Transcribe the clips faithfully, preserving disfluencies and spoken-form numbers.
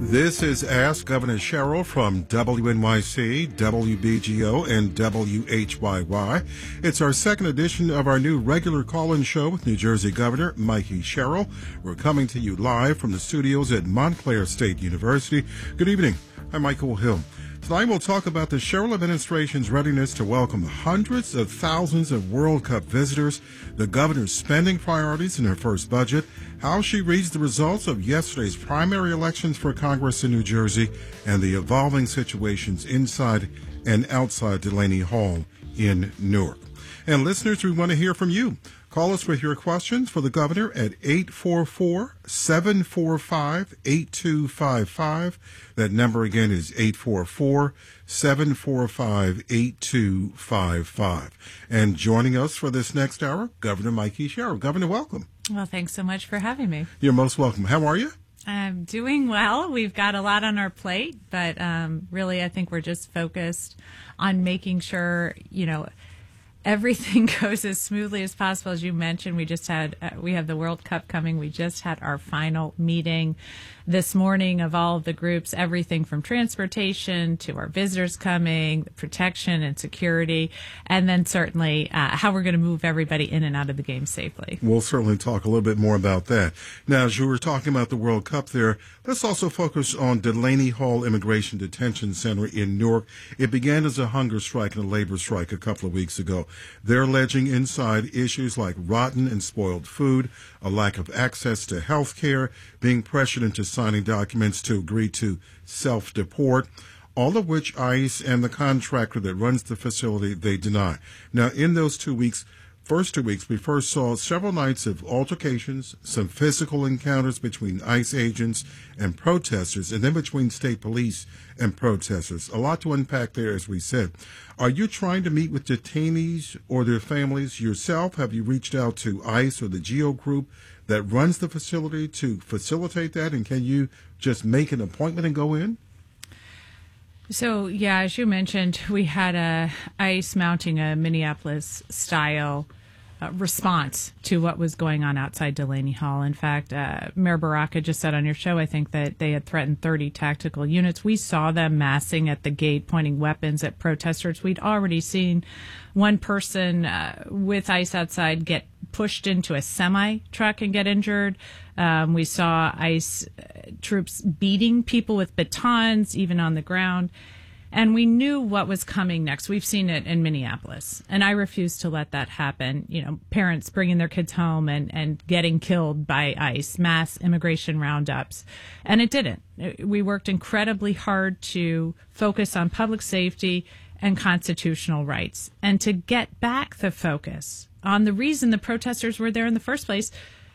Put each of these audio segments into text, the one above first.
This is Ask Governor Sherrill from W N Y C, W B G O, and W H Y Y. It's our second edition of our new regular call-in show with New Jersey Governor Mikey Sherrill. We're coming to you live from the studios at Montclair State University. Good evening. I'm Michael Hill. Tonight we'll talk about the Sherrill administration's readiness to welcome hundreds of thousands of World Cup visitors, the governor's spending priorities in her first budget, how she reads the results of yesterday's primary elections for Congress in New Jersey, and the evolving situations inside and outside Delaney Hall in Newark. And listeners, we want to hear from you. Call us with your questions for the governor at eight four four, seven four five, eight two five five. That number again is eight four four, seven four five, eight two five five. And joining us for this next hour, Governor Mikey Sherrill. Governor, welcome. Well, thanks so much for having me. You're most welcome. How are you? I'm doing well. We've got a lot on our plate, but um, really I think we're just focused on making sure, you know, everything goes as smoothly as possible. As you mentioned, we just had, uh, we have the World Cup coming. We just had our final meeting this morning of all of the groups, everything from transportation to our visitors coming, protection and security, and then certainly uh, how we're going to move everybody in and out of the game safely. We'll certainly talk a little bit more about that. Now, as you were talking about the World Cup there, let's also focus on Delaney Hall Immigration Detention Center in Newark. It began as a hunger strike and a labor strike a couple of weeks ago. They're alleging inside issues like rotten and spoiled food, a lack of access to health care, being pressured into signing documents to agree to self-deport, all of which ICE and the contractor that runs the facility, they deny. Now, in those two weeks, first two weeks, we first saw several nights of altercations, some physical encounters between ICE agents and protesters, and then between state police and protesters. A lot to unpack there, as we said. Are you trying to meet with detainees or their families yourself? Have you reached out to ICE or the GEO group that runs the facility to facilitate that? And can you just make an appointment and go in? So, yeah, as you mentioned, we had a ICE mounting a Minneapolis-style uh, response to what was going on outside Delaney Hall. In fact, uh, Mayor Baraka just said on your show, I think, that they had threatened thirty tactical units. We saw them massing at the gate, pointing weapons at protesters. We'd already seen one person uh, with ICE outside get pushed into a semi-truck and get injured. Um, we saw ICE uh, troops beating people with batons, even on the ground. And we knew what was coming next. We've seen it in Minneapolis. And I refuse to let that happen. You know, parents bringing their kids home and, and getting killed by ICE, mass immigration roundups. And it didn't. We worked incredibly hard to focus on public safety and constitutional rights, and to get back the focus on the reason the protesters were there in the first place.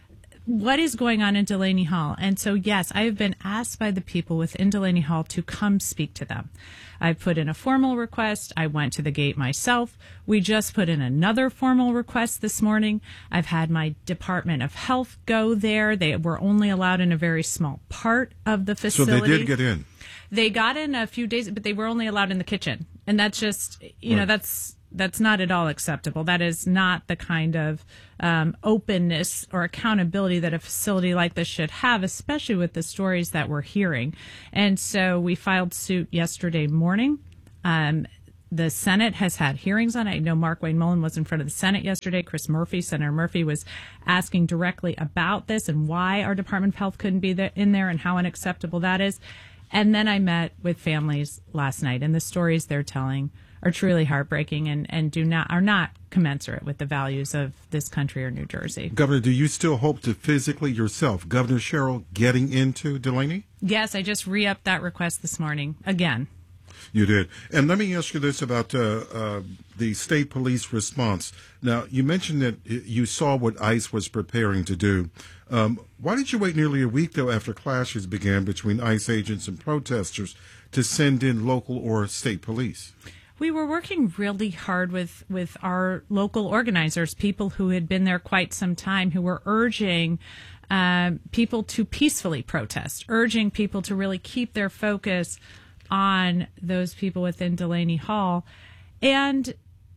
What is going on in Delaney Hall? And so, yes, I have been asked by the people within Delaney Hall to come speak to them. I put in a formal request. I went to the gate myself. We just put in another formal request this morning. I've had my Department of Health go there. They were only allowed in a very small part of the facility. So they did get in. They got in a few days, but they were only allowed in the kitchen. And that's just, you right. know, that's that's not at all acceptable. That is not the kind of um, openness or accountability that a facility like this should have, especially with the stories that we're hearing. And so we filed suit yesterday morning. Um, the Senate has had hearings on it. I know Mark Wayne Mullen was in front of the Senate yesterday. Chris Murphy, Senator Murphy, was asking directly about this and why our Department of Health couldn't be there, in there and how unacceptable that is. And then I met with families last night, and the stories they're telling are truly heartbreaking and, and do not are not commensurate with the values of this country or New Jersey. Governor, do you still hope to physically yourself, Governor Sherrill, getting into Delaney? Yes, I just re-upped that request this morning again. You did. And let me ask you this about uh, uh, the state police response. Now, you mentioned that you saw what ICE was preparing to do. Um, why did you wait nearly a week, though, after clashes began between ICE agents and protesters to send in local or state police? We were working really hard with, with our local organizers, people who had been there quite some time, who were urging um, people to peacefully protest, urging people to really keep their focus on those people within Delaney Hall. And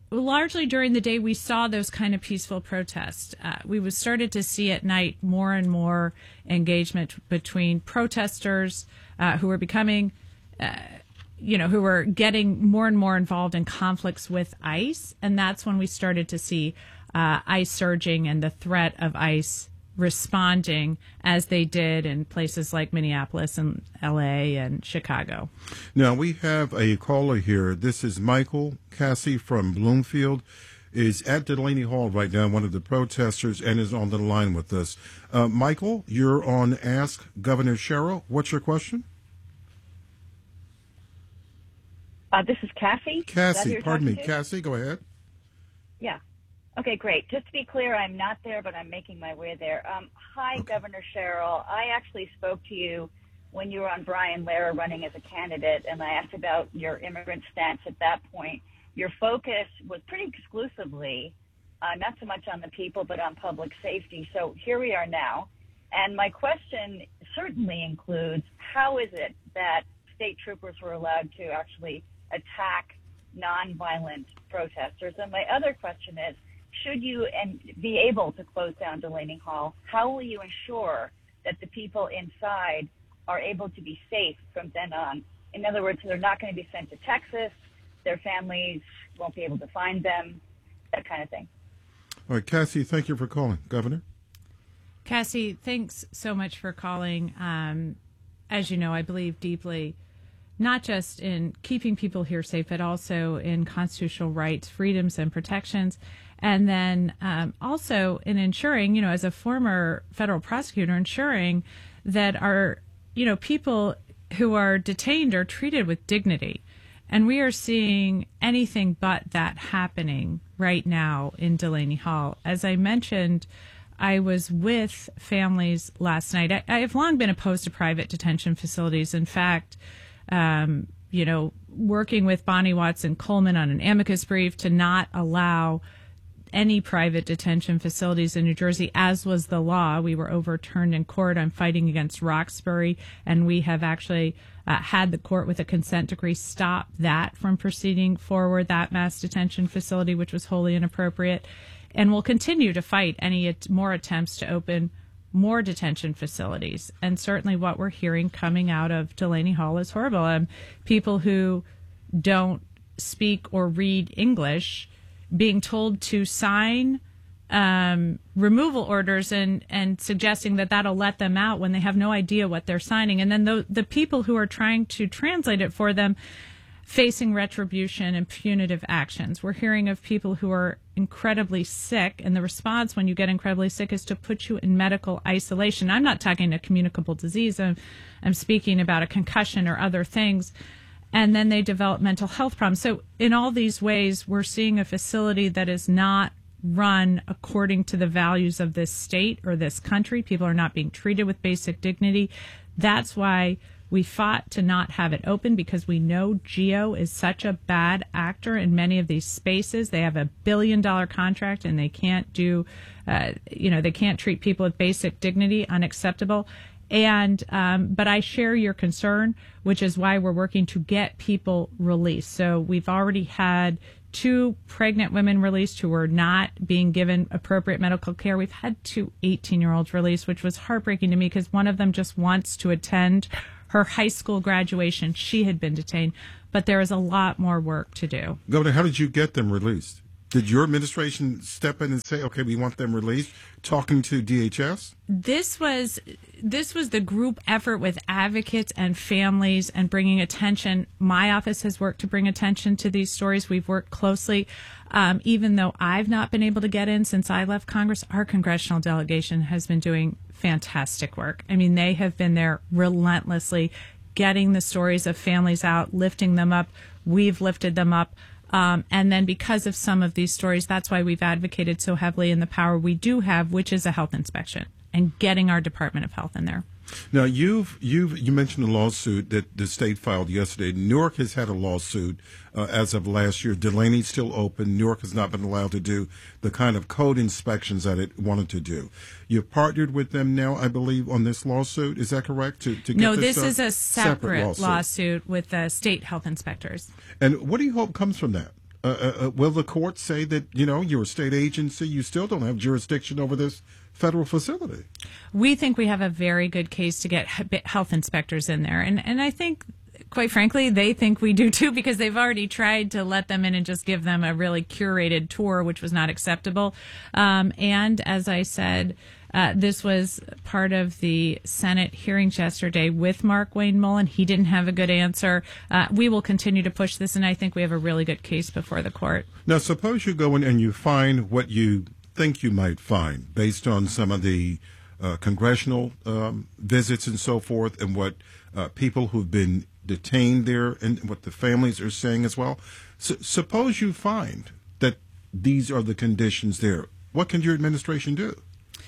largely during the day, we saw those kind of peaceful protests. Uh, we was started to see at night more and more engagement between protesters uh, who were becoming, uh, you know, who were getting more and more involved in conflicts with ICE. And that's when we started to see uh, ICE surging and the threat of ICE responding as they did in places like Minneapolis and L A and Chicago. Now, we have a caller here. This is Michael Cassie from Bloomfield, is at Delaney Hall right now, one of the protesters, and is on the line with us. Uh, Michael, you're on Ask Governor Sherrill. What's your question? Uh, this is Cassie. Cassie, is pardon me. To? Cassie, go ahead. Yeah. Okay, great. Just to be clear, I'm not there, but I'm making my way there. Um, hi, okay. Governor Sherrill. I actually spoke to you when you were on Brian Lehrer running as a candidate, and I asked about your immigrant stance at that point. Your focus was pretty exclusively, uh, not so much on the people, but on public safety. So here we are now. And my question certainly includes, how is it that state troopers were allowed to actually attack nonviolent protesters? And my other question is, should you and be able to close down Delaney Hall, how will you ensure that the people inside are able to be safe from then on? In other words, they're not going to be sent to Texas, their families won't be able to find them, that kind of thing. All right, Cassie, thank you for calling. Governor? Cassie, thanks so much for calling. Um, as you know, I believe deeply not just in keeping people here safe, but also in constitutional rights, freedoms, and protections. And then um, also in ensuring, you know, as a former federal prosecutor, ensuring that our, you know, people who are detained are treated with dignity. And we are seeing anything but that happening right now in Delaney Hall. As I mentioned, I was with families last night. I, I have long been opposed to private detention facilities. In fact, um, you know, working with Bonnie Watson Coleman on an amicus brief to not allow any private detention facilities in New Jersey, as was the law. We were overturned in court. I'm fighting against Roxbury, and we have actually uh, had the court with a consent decree stop that from proceeding forward, that mass detention facility, which was wholly inappropriate. And we'll continue to fight any at- more attempts to open more detention facilities. And certainly what we're hearing coming out of Delaney Hall is horrible. Um, people who don't speak or read English being told to sign um, removal orders and, and suggesting that that'll let them out when they have no idea what they're signing. And then the, the people who are trying to translate it for them facing retribution and punitive actions. We're hearing of people who are incredibly sick, and the response when you get incredibly sick is to put you in medical isolation. I'm not talking a communicable disease. I'm, I'm speaking about a concussion or other things. And then they develop mental health problems. So in all these ways, we're seeing a facility that is not run according to the values of this state or this country. People are not being treated with basic dignity. That's why we fought to not have it open, because we know GEO is such a bad actor in many of these spaces. They have a billion dollar contract and they can't do, uh, you know, they can't treat people with basic dignity, unacceptable. And um, but I share your concern, which is why we're working to get people released. So we've already had two pregnant women released who were not being given appropriate medical care. We've had two eighteen-year-olds released, which was heartbreaking to me because one of them just wants to attend her high school graduation. She had been detained, but there is a lot more work to do. Governor, how did you get them released? Did your administration step in and say, okay, we want them released, talking to D H S? This was this was the group effort with advocates and families and bringing attention. My office has worked to bring attention to these stories. We've worked closely. Um, even though I've not been able to get in since I left Congress, our congressional delegation has been doing fantastic work. I mean, they have been there relentlessly, getting the stories of families out, lifting them up. We've lifted them up. Um, and then because of some of these stories, that's why we've advocated so heavily in the power we do have, which is a health inspection and getting our Department of Health in there. Now, you've you've you mentioned a lawsuit that the state filed yesterday. Newark has had a lawsuit uh, as of last year. Delaney's still open. Newark has not been allowed to do the kind of code inspections that it wanted to do. You've partnered with them now, I believe, on this lawsuit. Is that correct? To, to get no, this, this uh, is a separate, separate lawsuit. lawsuit with the state health inspectors. And what do you hope comes from that? uh, uh, will the court say that, you know, you're a state agency, you still don't have jurisdiction over this federal facility? We think we have a very good case to get health inspectors in there. And, and I think, quite frankly, they think we do too, because they've already tried to let them in and just give them a really curated tour, which was not acceptable. Um, and as I said, uh, this was part of the Senate hearings yesterday with Mark Wayne Mullen. He didn't have a good answer. Uh, we will continue to push this, and I think we have a really good case before the court. Now, suppose you go in and you find what you think you might find based on some of the uh, congressional um, visits and so forth, and what uh, people who've been detained there and what the families are saying as well. So, suppose you find that these are the conditions there. What can your administration do?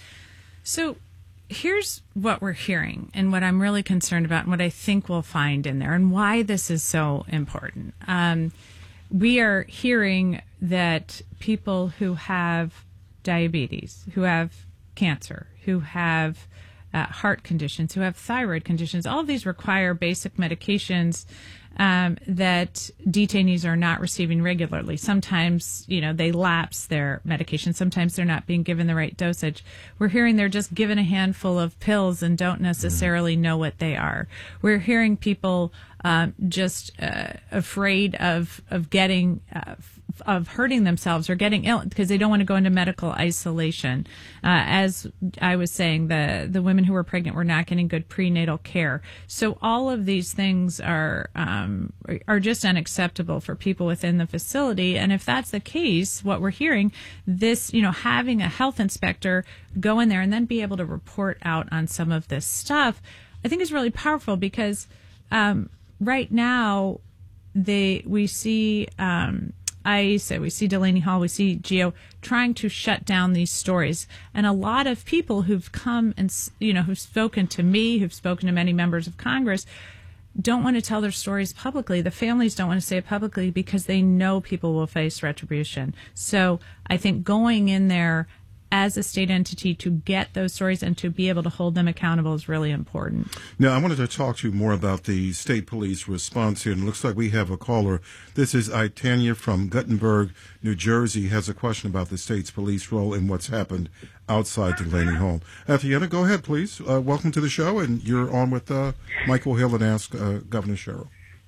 So here's what we're hearing and what I'm really concerned about and what I think we'll find in there and why this is so important. Um, we are hearing that people who have diabetes, who have cancer, who have uh, heart conditions, who have thyroid conditions, all of these require basic medications um, that detainees are not receiving regularly. Sometimes, you know, they lapse their medication. Sometimes they're not being given the right dosage. We're hearing they're just given a handful of pills and don't necessarily know what they are. We're hearing people um, just uh, afraid of of getting uh, of hurting themselves or getting ill because they don't want to go into medical isolation. Uh, as I was saying, the, the women who were pregnant were not getting good prenatal care. So all of these things are um, are just unacceptable for people within the facility. And if that's the case, what we're hearing, this, you know, having a health inspector go in there and then be able to report out on some of this stuff, I think is really powerful because um, right now they we see um, ICE, we see Delaney Hall, we see GEO trying to shut down these stories. And a lot of people who've come and, you know, who've spoken to me, who've spoken to many members of Congress, don't want to tell their stories publicly. The families don't want to say it publicly because they know people will face retribution. So I think going in there as a state entity to get those stories and to be able to hold them accountable is really important. Now, I wanted to talk to you more about the state police response here, and it looks like we have a caller. This is Itanya from Guttenberg, New Jersey, has a question about the state's police role and what's happened outside Delaney Hall. Itanya, go ahead, please. Uh, welcome to the show, and you're on with uh, Michael Hill and Ask uh, Governor Sherrill.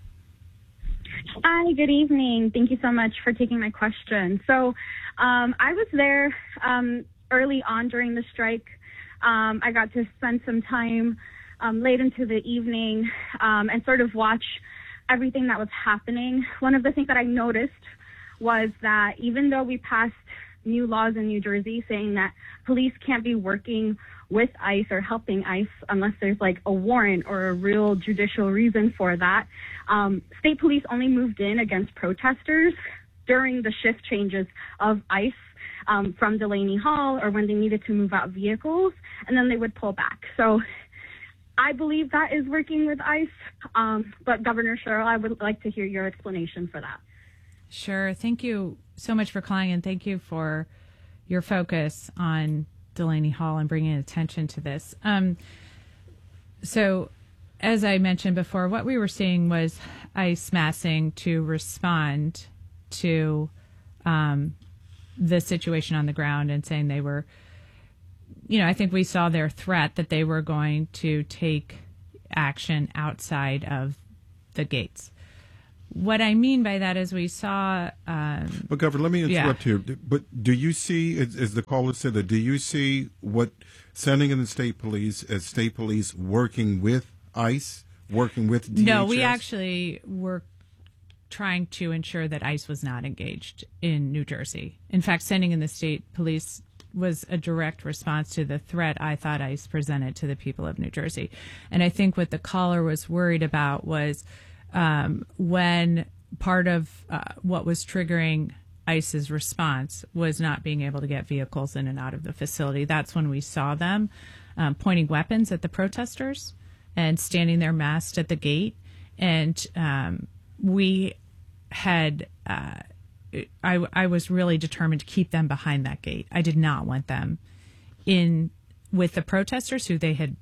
Hi, good evening. Thank you so much for taking my question. So um, I was there um, early on during the strike. Um, I got to spend some time um, late into the evening um, and sort of watch everything that was happening. One of the things that I noticed was that even though we passed new laws in New Jersey saying that police can't be working with ICE or helping ICE unless there's like a warrant or a real judicial reason for that, um, state police only moved in against protesters during the shift changes of ICE um, from Delaney Hall or when they needed to move out vehicles, and then they would pull back. So I believe that is working with ICE, um, but Governor Sherrill, I would like to hear your explanation for that. Sure. Thank you so much for calling, and thank you for your focus on Delaney Hall and bringing attention to this. Um, so, as I mentioned before, what we were seeing was ICE massing to respond to um, the situation on the ground and saying they were, you know, I think we saw their threat that they were going to take action outside of the gates. What I mean by that is we saw... Um, but, Governor, let me interrupt yeah. here. But do you see, as, as the caller said, that do you see what sending in the state police as state police working with ICE, working with D H S? No, we actually were trying to ensure that ICE was not engaged in New Jersey. In fact, sending in the state police was a direct response to the threat I thought ICE presented to the people of New Jersey. And I think what the caller was worried about was... Um, when part of uh, what was triggering ICE's response was not being able to get vehicles in and out of the facility. That's when we saw them um, pointing weapons at the protesters and standing there masked at the gate. And um, we had, uh, I, I was really determined to keep them behind that gate. I did not want them in with the protesters who they had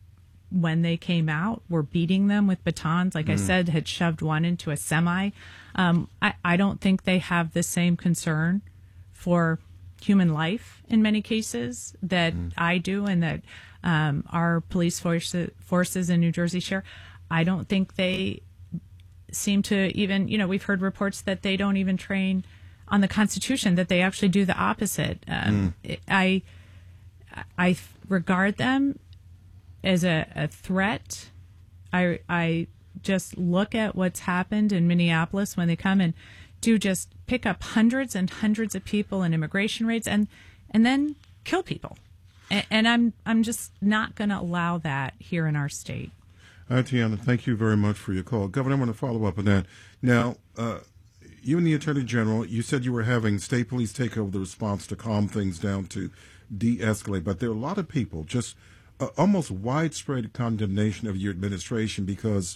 when they came out, were beating them with batons. Like mm. I said, had shoved one into a semi. Um, I, I don't think they have the same concern for human life in many cases that mm. I do, and that um, our police forces, forces in New Jersey share. I don't think they seem to even, you know, we've heard reports that they don't even train on the Constitution, that they actually do the opposite. Um, mm. I, I regard them as a, a threat. I, I just look at what's happened in Minneapolis when they come and do just pick up hundreds and hundreds of people in immigration raids and, and then kill people. And, and I'm, I'm just not going to allow that here in our state. All right, Tiana, thank you very much for your call. Governor, I want to follow up on that. Now, uh, you and the Attorney General, you said you were having state police take over the response to calm things down, to de-escalate. But there are a lot of people, just uh, almost widespread condemnation of your administration, because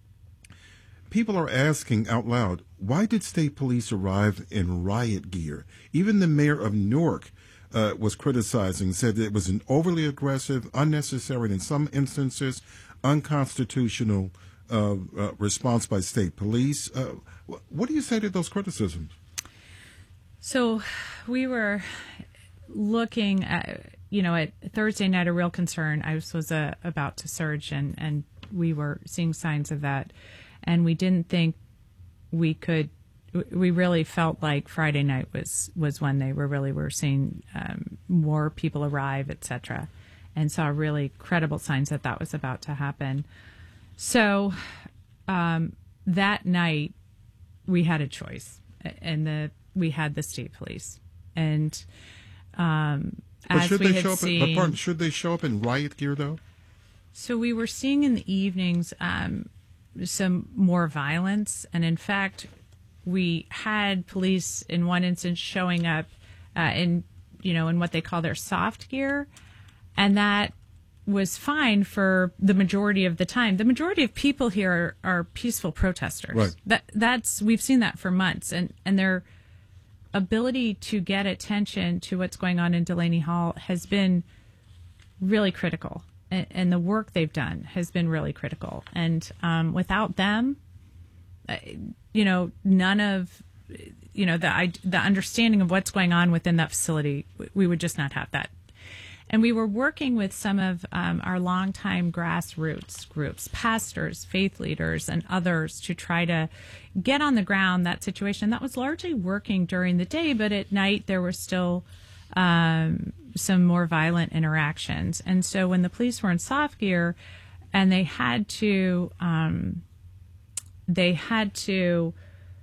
people are asking out loud, why did state police arrive in riot gear? Even the mayor of Newark uh, was criticizing, said that it was an overly aggressive, unnecessary, and in some instances, unconstitutional uh, uh, response by state police. Uh, what do you say to those criticisms? So we were looking at, you know, at Thursday night, a real concern. I was, was uh, about to surge, and, and we were seeing signs of that. And we didn't think we could, we really felt like Friday night was, was when they were really were seeing um, more people arrive, et cetera, and saw really credible signs that that was about to happen. So um, that night, we had a choice, and the we had the state police. And um, as should we they had show up seen... In, pardon, should they show up in riot gear, though? So we were seeing in the evenings um, some more violence. And in fact, we had police in one instance showing up uh, in, you know, in what they call their soft gear. And that was fine for the majority of the time. The majority of people here are, are peaceful protesters. Right. That that's we've seen that for months, and and their ability to get attention to what's going on in Delaney Hall has been really critical, and, and the work they've done has been really critical. And um, without them, uh, you know, none of you know the I, the understanding of what's going on within that facility, we would just not have that. And we were working with some of um, our longtime grassroots groups, pastors, faith leaders, and others to try to get on the ground that situation. That was largely working during the day, but at night there were still um, some more violent interactions. And so when the police were in soft gear and they had to, um, they had to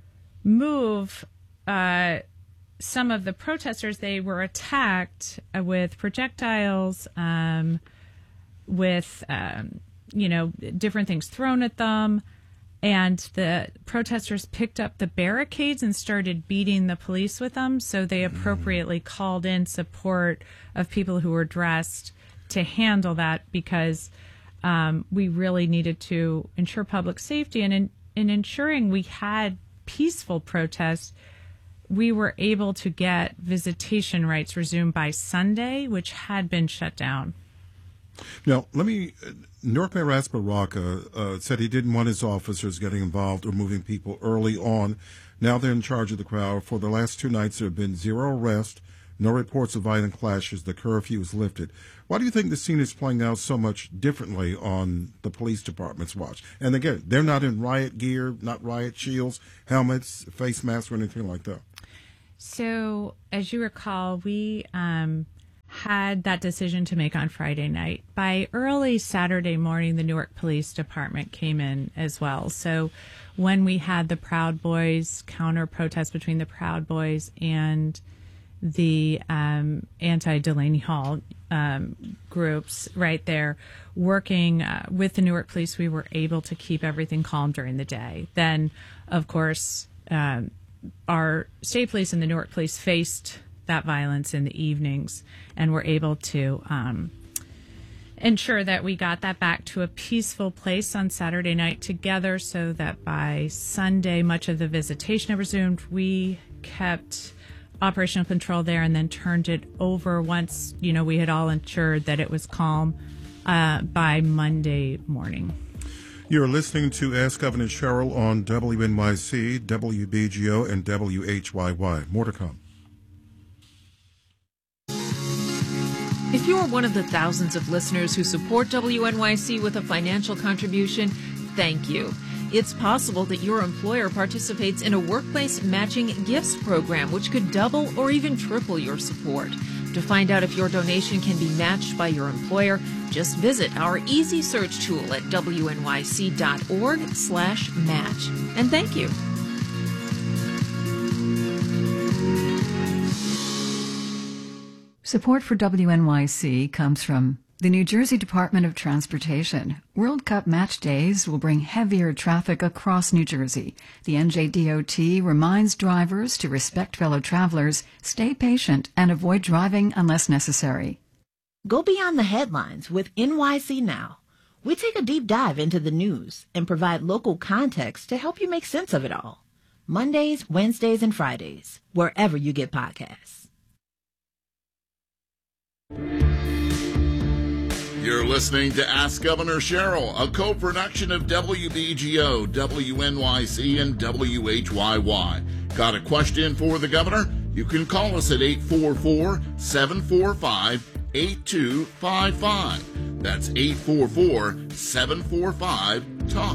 move uh some of the protesters, they were attacked with projectiles, um, with, um, you know, different things thrown at them. And the protesters picked up the barricades and started beating the police with them. So they appropriately called in support of people who were dressed to handle that, because um, we really needed to ensure public safety. And in, in ensuring we had peaceful protests, we were able to get visitation rights resumed by Sunday, which had been shut down. Now, let me, uh, Newark Mayor Asparuca uh, said he didn't want his officers getting involved or moving people early on. Now they're in charge of the crowd. For the last two nights, there have been zero arrests, no reports of violent clashes. The curfew is lifted. Why do you think the scene is playing out so much differently on the police department's watch? And again, they're not in riot gear, not riot shields, helmets, face masks, or anything like that. So, as you recall, we um, had that decision to make on Friday night. By early Saturday morning, the Newark Police Department came in as well. So, when we had the Proud Boys counter-protest between the Proud Boys and the um, anti-Delaney Hall um, groups right there working uh, with the Newark Police, we were able to keep everything calm during the day. Then, of course, um, our state police and the Newark police faced that violence in the evenings and were able to um, ensure that we got that back to a peaceful place on Saturday night together, so that by Sunday, much of the visitation had resumed. We kept operational control there and then turned it over once, you know, we had all ensured that it was calm uh, by Monday morning. You're listening to Ask Governor Cheryl on W N Y C, W B G O, and W H Y Y. More to come. If you're one of the thousands of listeners who support W N Y C with a financial contribution, thank you. It's possible that your employer participates in a workplace matching gifts program, which could double or even triple your support. To find out if your donation can be matched by your employer, just visit our easy search tool at W N Y C dot org slash match. And thank you. Support for W N Y C comes from the New Jersey Department of Transportation. World Cup match days will bring heavier traffic across New Jersey. The N J D O T reminds drivers to respect fellow travelers, stay patient, and avoid driving unless necessary. Go beyond the headlines with N Y C Now. We take a deep dive into the news and provide local context to help you make sense of it all. Mondays, Wednesdays, and Fridays, wherever you get podcasts. You're listening to Ask Governor Cheryl, a co-production of W B G O, W N Y C, and W H Y Y. Got a question for the governor? You can call us at eight four four, seven four five, eight two five five. That's eight four four, seven four five, TALK.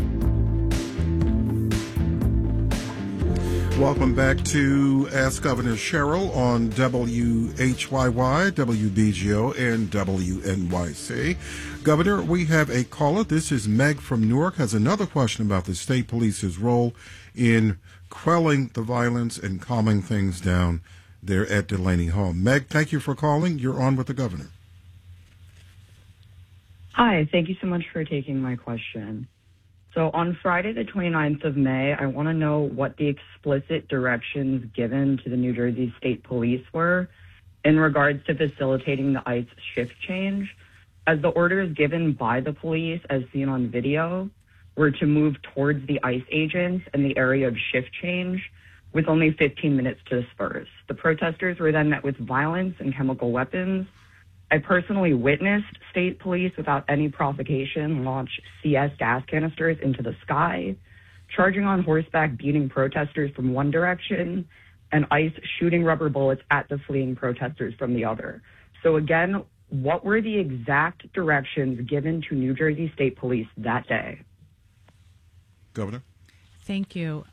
Welcome back to Ask Governor Cheryl on W H Y Y, W B G O, and W N Y C. Governor, we have a caller. This is Meg from Newark, has another question about the state police's role in quelling the violence and calming things down there at Delaney Hall. Meg, thank you for calling. You're on with the governor. Hi, thank you so much for taking my question. So on Friday, the twenty-ninth of May, I want to know what the explicit directions given to the New Jersey State Police were in regards to facilitating the ICE shift change, as the orders given by the police, as seen on video, were to move towards the ICE agents in the area of shift change with only fifteen minutes to disperse. The protesters were then met with violence and chemical weapons. I personally witnessed state police, without any provocation, launch C S gas canisters into the sky, charging on horseback, beating protesters from one direction, and ICE shooting rubber bullets at the fleeing protesters from the other. So again, what were the exact directions given to New Jersey State Police that day? Governor? Thank you.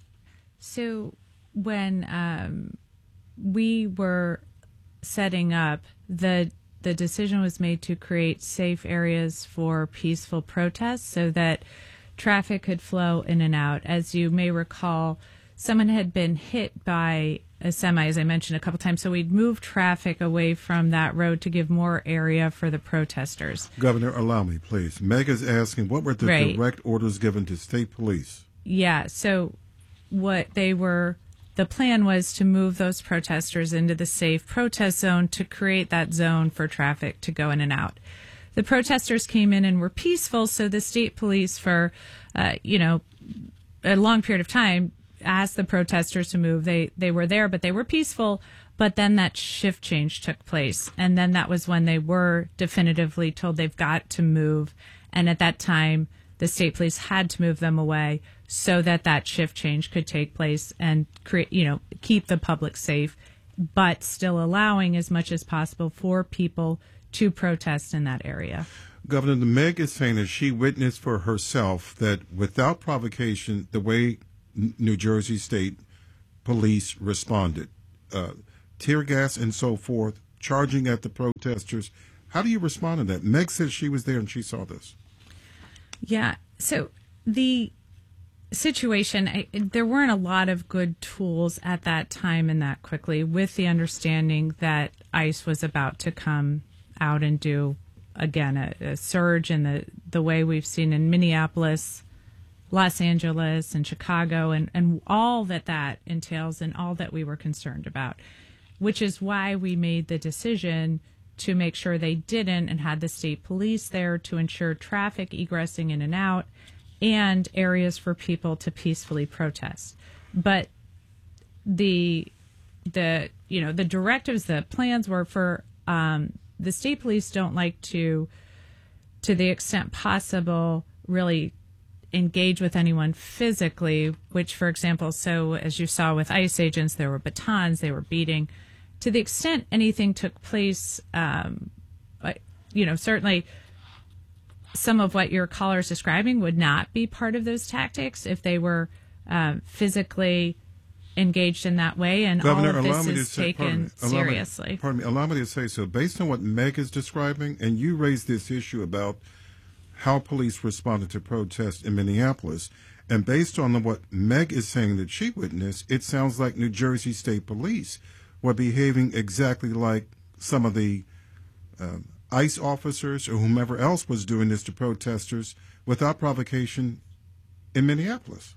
So when um, we were setting up, the the decision was made to create safe areas for peaceful protests so that traffic could flow in and out. As you may recall, someone had been hit by a semi, as I mentioned a couple times, so we'd move traffic away from that road to give more area for the protesters. Governor, allow me, please. Meg is asking, what were the right. direct orders given to state police? Yeah, so what they were... The plan was to move those protesters into the safe protest zone to create that zone for traffic to go in and out. The protesters came in and were peaceful, so the state police for, uh, you know, a long period of time asked the protesters to move. They they were there, but they were peaceful. But then that shift change took place, and then that was when they were definitively told they've got to move. And at that time, the state police had to move them away so that that shift change could take place and create, you know, keep the public safe, but still allowing as much as possible for people to protest in that area. Governor, the Meg is saying that she witnessed for herself that without provocation, the way New Jersey State Police responded, uh, tear gas and so forth, charging at the protesters. How do you respond to that? Meg says she was there and she saw this. Yeah. So the situation, I, there weren't a lot of good tools at that time and that quickly, with the understanding that ICE was about to come out and do, again, a, a surge in the, the way we've seen in Minneapolis, Los Angeles, and Chicago, and, and all that that entails and all that we were concerned about, which is why we made the decision to make sure they didn't and had the state police there to ensure traffic egressing in and out and areas for people to peacefully protest. But the the you know the directives, the plans were for um, the state police don't like to to the extent possible, really engage with anyone physically, which, for example, so as you saw with ICE agents, there were batons, they were beating. To the extent anything took place, um, you know, certainly some of what your caller is describing would not be part of those tactics if they were uh, physically engaged in that way, and Governor, all of allow this me to is say, taken me, allow seriously. Me, pardon me, allow me to say so. Based on what Meg is describing, and you raised this issue about how police responded to protests in Minneapolis, and based on the, what Meg is saying that she witnessed, it sounds like New Jersey State Police were behaving exactly like some of the uh, ICE officers or whomever else was doing this to protesters without provocation in Minneapolis.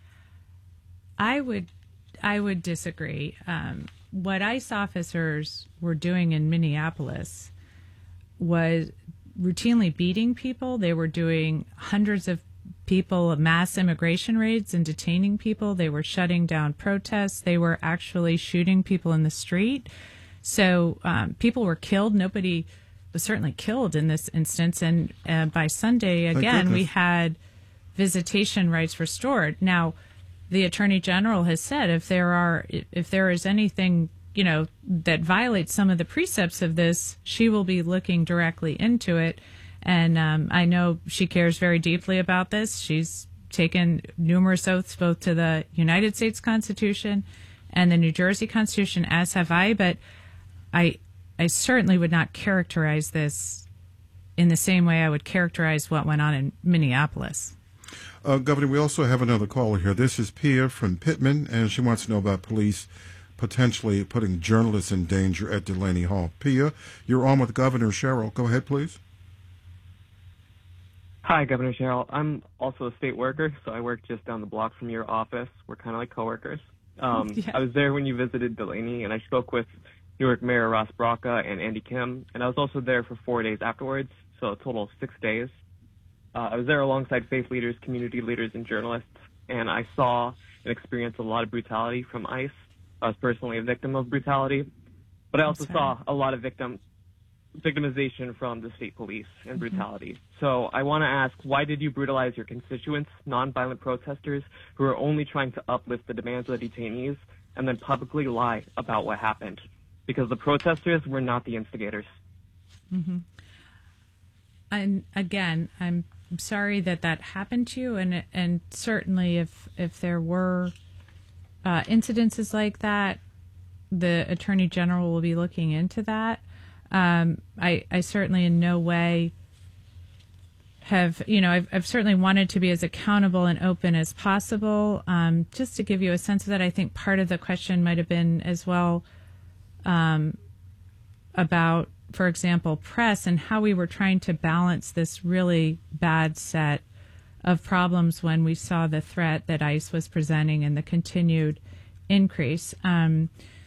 I would I would disagree. Um, what ICE officers were doing in Minneapolis was routinely beating people. They were doing hundreds of people, mass immigration raids and detaining people. They were shutting down protests. They were actually shooting people in the street. So um, people were killed. Nobody was certainly killed in this instance. And uh, by Sunday, again, we had visitation rights restored. Now, the Attorney General has said if there are if there is anything, you know, that violates some of the precepts of this, she will be looking directly into it. And um, I know she cares very deeply about this. She's taken numerous oaths both to the United States Constitution and the New Jersey Constitution, as have I. But I I certainly would not characterize this in the same way I would characterize what went on in Minneapolis. Uh, Governor, we also have another caller here. This is Pia from Pittman, and she wants to know about police potentially putting journalists in danger at Delaney Hall. Pia, you're on with Governor Sherrill. Go ahead, please. Hi, Governor Sherrill. I'm also a state worker, so I work just down the block from your office. We're kind of like coworkers. Um, yeah. I was there when you visited Delaney, and I spoke with Newark Mayor Ross Braca and Andy Kim, and I was also there for four days afterwards, so a total of six days. Uh, I was there alongside faith leaders, community leaders, and journalists, and I saw and experienced a lot of brutality from ICE. I was personally a victim of brutality, but I also saw a lot of victim victimization from the state police and brutality. Mm-hmm. So I want to ask, why did you brutalize your constituents, nonviolent protesters, who are only trying to uplift the demands of the detainees, and then publicly lie about what happened? Because the protesters were not the instigators. Mm-hmm. And again, I'm sorry that that happened to you, and and certainly if if there were uh, incidences like that, the Attorney General will be looking into that. Um, I I certainly in no way have, you know, I've, I've certainly wanted to be as accountable and open as possible. Um, just to give you a sense of that, I think part of the question might have been as well um, about, for example, press and how we were trying to balance this really bad set of problems when we saw the threat that ICE was presenting and the continued increase. Um,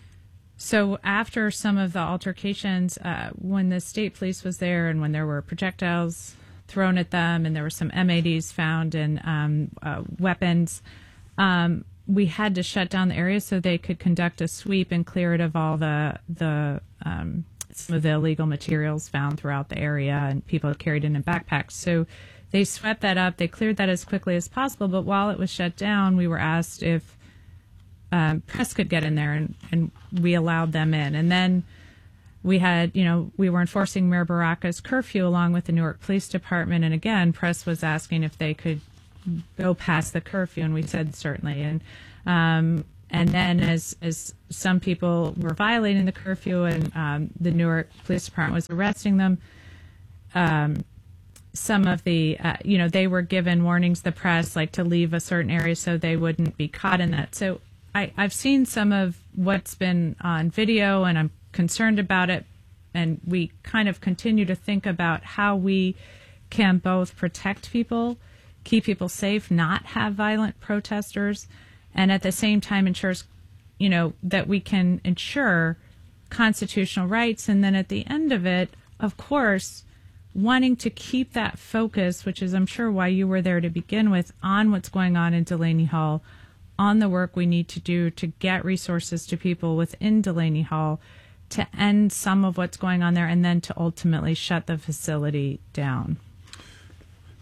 so after some of the altercations, uh, when the state police was there and when there were projectiles thrown at them and there were some M A Ds found and um, uh, weapons, um, we had to shut down the area so they could conduct a sweep and clear it of all the the um, some of the illegal materials found throughout the area, and people had carried in in backpacks. So they swept that up. They cleared that as quickly as possible. But while it was shut down, we were asked if um, press could get in there, and, and we allowed them in. And then we had, you know, we were enforcing Mayor Baraka's curfew along with the Newark Police Department. And again, press was asking if they could go past the curfew, and we said certainly. And um, and then as as some people were violating the curfew and um, the Newark Police Department was arresting them, um, some of the, uh, you know, they were given warnings, the press, like to leave a certain area so they wouldn't be caught in that. So I, I've seen some of what's been on video, and I'm concerned about it. And we kind of continue to think about how we can both protect people, keep people safe, not have violent protesters, and at the same time ensures, you know, that we can ensure constitutional rights. And then at the end of it, of course, wanting to keep that focus, which is I'm sure why you were there to begin with, on what's going on in Delaney Hall, on the work we need to do to get resources to people within Delaney Hall to end some of what's going on there, and then to ultimately shut the facility down.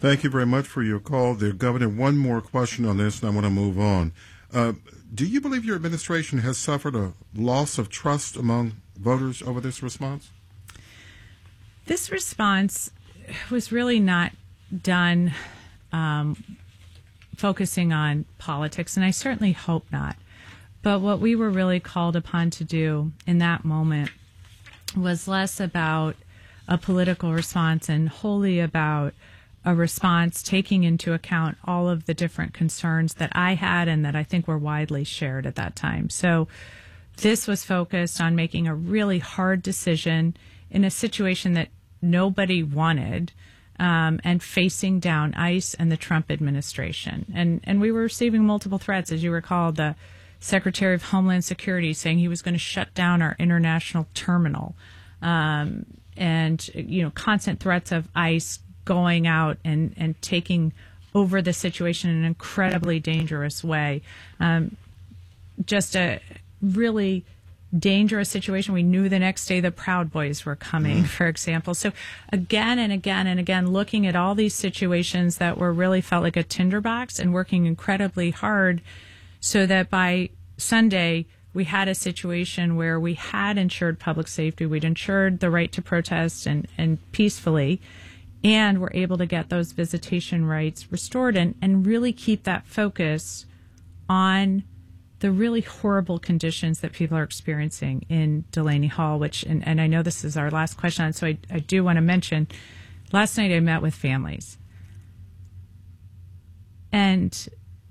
Thank you very much for your call there, Governor. One more question on this, and I want to move on. Uh, do you believe your administration has suffered a loss of trust among voters over this response? This response was really not done um, focusing on politics, and I certainly hope not. But what we were really called upon to do in that moment was less about a political response and wholly about a response taking into account all of the different concerns that I had and that I think were widely shared at that time. So this was focused on making a really hard decision in a situation that nobody wanted, um, and facing down ICE and the Trump administration. And, and we were receiving multiple threats. As you recall, the Secretary of Homeland Security saying he was going to shut down our international terminal, um, and, you know, constant threats of ICE going out and, and taking over the situation in an incredibly dangerous way. Um, just a really dangerous situation. We knew the next day the Proud Boys were coming, mm. for example. So again and again and again, looking at all these situations that were really felt like a tinderbox and working incredibly hard so that by Sunday we had a situation where we had ensured public safety, we'd ensured the right to protest and, and peacefully, and we're able to get those visitation rights restored and, and really keep that focus on the really horrible conditions that people are experiencing in Delaney Hall, which, and, and I know this is our last question on, so I, I do want to mention, last night I met with families. And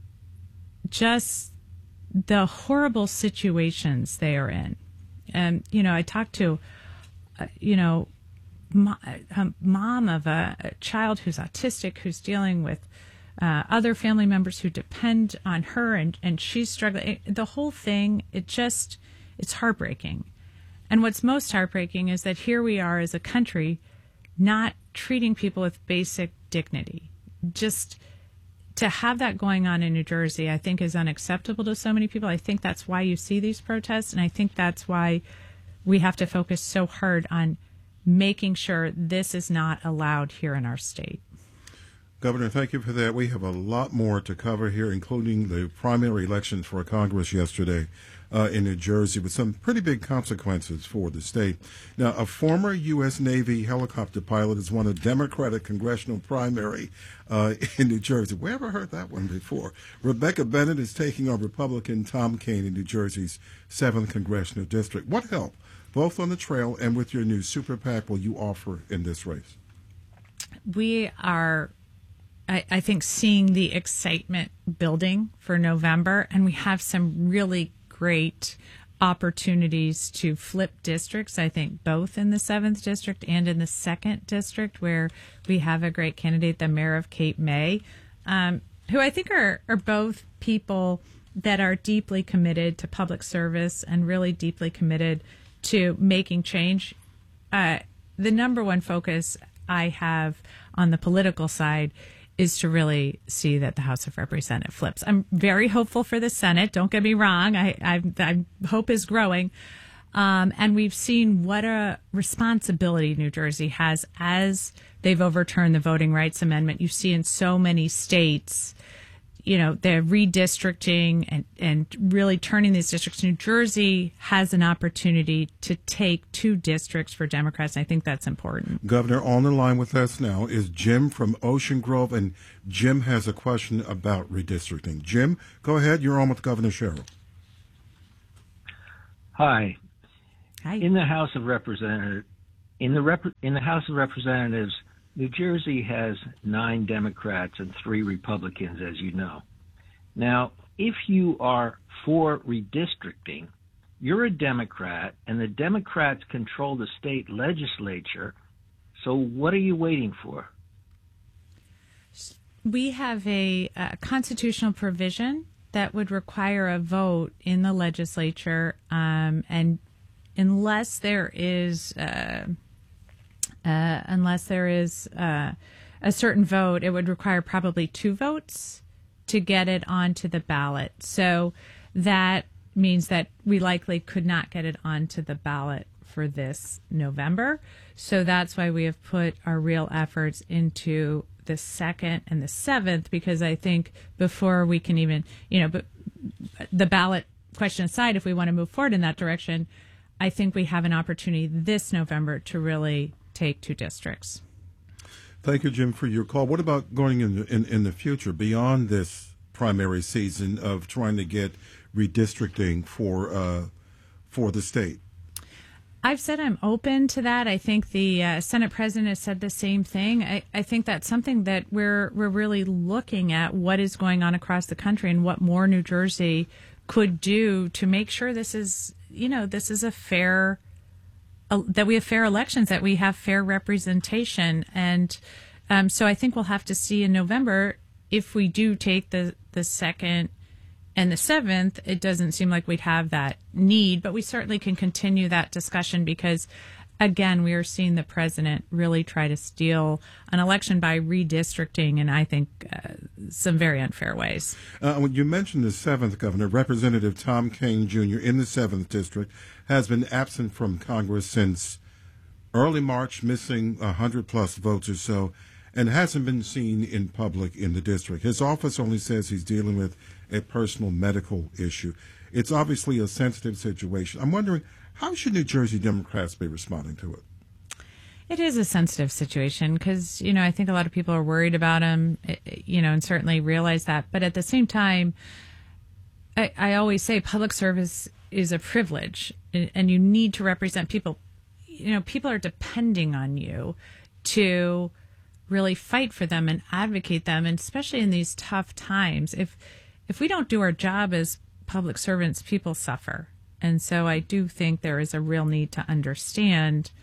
just the horrible situations they are in. And, you know, I talked to, uh, you know, a mom of a, a child who's autistic, who's dealing with uh, other family members who depend on her, and, and she's struggling. It, the whole thing, it just, it's heartbreaking. And what's most heartbreaking is that here we are as a country not treating people with basic dignity. Just to have that going on in New Jersey, I think is unacceptable to so many people. I think that's why you see these protests, and I think that's why we have to focus so hard on making sure this is not allowed here in our state. Governor, thank you for that. We have a lot more to cover here, including the primary elections for Congress yesterday uh, in New Jersey, with some pretty big consequences for the state. Now, a former U S Navy helicopter pilot has won a Democratic congressional primary uh, in New Jersey. We ever heard that one before? Rebecca Bennett is taking on Republican Tom Kean in New Jersey's seventh Congressional District. What help, both on the trail and with your new super PAC, will you offer in this race? We are, I, I think, seeing the excitement building for November, and we have some really great opportunities to flip districts, I think, both in the seventh District and in the second District, where we have a great candidate, the mayor of Cape May, um, who I think are, are both people that are deeply committed to public service and really deeply committed to making change. Uh, the number one focus I have on the political side is to really see that the House of Representatives flips. I'm very hopeful for the Senate. Don't get me wrong. I, I, I hope is growing. Um, and we've seen what a responsibility New Jersey has as they've overturned the Voting Rights Amendment. You see in so many states, you know, they're redistricting and, and really turning these districts. New Jersey has an opportunity to take two districts for Democrats, and I think that's important. Governor, on the line with us now is Jim from Ocean Grove, and Jim has a question about redistricting. Jim, go ahead. You're on with Governor Sherrill. Hi. Hi. In the House of Representatives, in the rep, in the House of Representatives, New Jersey has nine Democrats and three Republicans, as you know. Now, if you are for redistricting, you're a Democrat, and the Democrats control the state legislature, so what are you waiting for? We have a, a constitutional provision that would require a vote in the legislature, um, and unless there is... Uh, Uh, unless there is uh, a certain vote, it would require probably two votes to get it onto the ballot. So that means that we likely could not get it onto the ballot for this November. So that's why we have put our real efforts into the second and the seventh, because I think before we can even, you know, but the ballot question aside, if we want to move forward in that direction, I think we have an opportunity this November to really take two districts. Thank you, Jim, for your call. What about going in the, in, in the future, beyond this primary season of trying to get redistricting for uh, for the state? I've said I'm open to that. I think the uh, Senate president has said the same thing. I, I think that's something that we're we're really looking at, what is going on across the country and what more New Jersey could do to make sure this is, you know, this is a fair, uh, that we have fair elections, that we have fair representation. And um, so I think we'll have to see in November if we do take the, the second and the seventh. It doesn't seem like we'd have that need, but we certainly can continue that discussion because, again, we are seeing the president really try to steal an election by redistricting, and I think uh, some very unfair ways. Uh, when you mentioned the seventh governor, Representative Tom Kean Junior in the seventh district has been absent from Congress since early March, missing one hundred plus votes or so, and hasn't been seen in public in the district. His office only says he's dealing with a personal medical issue. It's obviously a sensitive situation. I'm wondering, how should New Jersey Democrats be responding to it? It is a sensitive situation because, you know, I think a lot of people are worried about him, you know, and certainly realize that. But at the same time, I, I always say public service is a privilege, and you need to represent people. You know, people are depending on you to really fight for them and advocate them, and especially in these tough times. If if we don't do our job as public servants, people suffer. And so I do think there is a real need to understand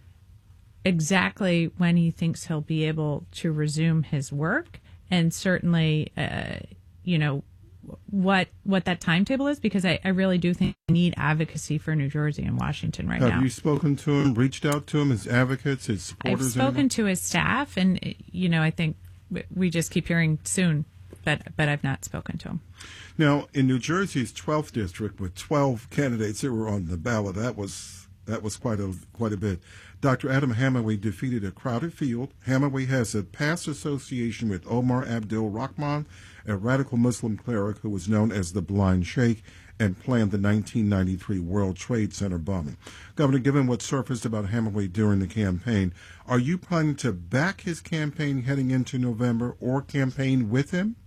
exactly when he thinks he'll be able to resume his work, and certainly, uh, you know, what what that timetable is, because I, I really do think we need advocacy for New Jersey and Washington right Have now. you spoken to him, reached out to him, his advocates, his supporters? I've spoken anymore? to his staff, and, you know, I think we just keep hearing soon, but but I've not spoken to him. Now, in New Jersey's twelfth district, with twelve candidates that were on the ballot, that was that was quite a quite a bit. Doctor Adam Hamaway defeated a crowded field. Hamaway has a past association with Omar Abdul Rahman, a radical Muslim cleric who was known as the Blind Sheikh and planned the nineteen ninety-three World Trade Center bombing. Governor, given what surfaced about Hamaway during the campaign, are you planning to back his campaign heading into November or campaign with him?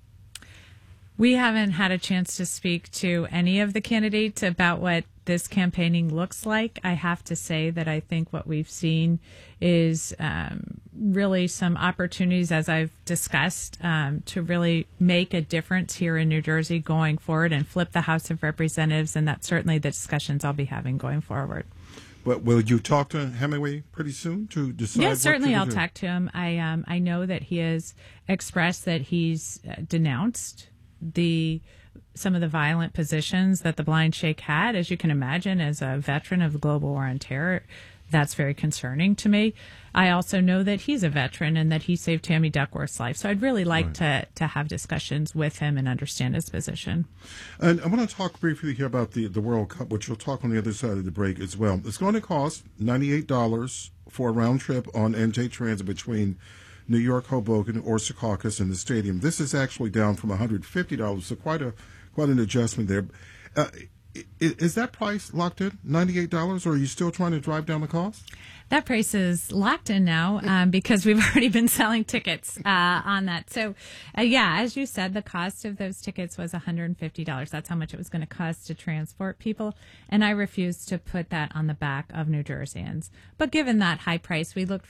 We haven't had a chance to speak to any of the candidates about what this campaigning looks like. I have to say that I think what we've seen is um, really some opportunities, as I've discussed, um, to really make a difference here in New Jersey going forward and flip the House of Representatives, and that's certainly the discussions I'll be having going forward. But will you talk to Hamaway pretty soon to decide? Yeah, certainly what I'll do? talk to him. I um, I know that he has expressed that he's uh, denounced the some of the violent positions that the Blind Sheikh had. As you can imagine, as a veteran of the global war on terror, that's very concerning to me. I also know that he's a veteran and that he saved Tammy Duckworth's life. So I'd really like right. to to have discussions with him and understand his position. And I want to talk briefly here about the, the World Cup, which we'll talk on the other side of the break as well. It's going to cost ninety-eight dollars for a round trip on N J Transit between New York, Hoboken, or Secaucus in the stadium. This is actually down from one hundred fifty dollars, so quite a quite an adjustment there. Uh, is that price locked in, ninety-eight dollars, or are you still trying to drive down the cost? That price is locked in now um, because we've already been selling tickets uh, on that. So, uh, yeah, as you said, the cost of those tickets was one hundred fifty dollars. That's how much it was going to cost to transport people. And I refused to put that on the back of New Jerseyans. But given that high price, we looked